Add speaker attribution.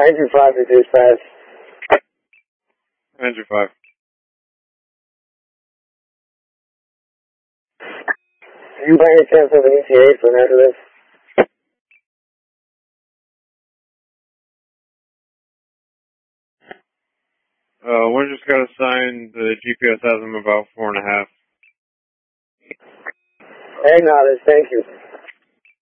Speaker 1: Andrew 5 to dispatch.
Speaker 2: Andrew 5.
Speaker 1: Do you by any chance have an ETA for an address?
Speaker 2: One just got assigned. The GPS has him about 4.5.
Speaker 1: Acknowledge, thank you.